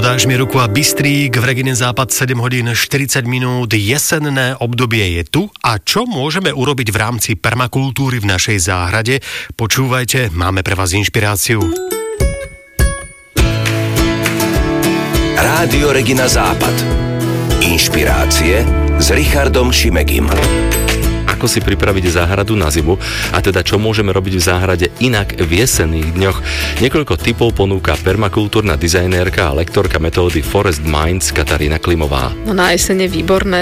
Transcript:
Podáš mi ruku a Bystrík v Regine Západ 7 hodín 40 minút. Jesenné obdobie je tu a čo môžeme urobiť v rámci permakultúry v našej záhrade? Počúvajte, máme pre vás inšpiráciu. Rádio Regina Západ. Inšpirácie s Richardom Šimegim. Ako si pripraviť záhradu na zimu a teda čo môžeme robiť v záhrade inak v jesenných dňoch. Niekoľko tipov ponúka permakultúrna dizajnérka a lektorka metódy Forest Minds Katarína Klimová. No na jeseň je výborné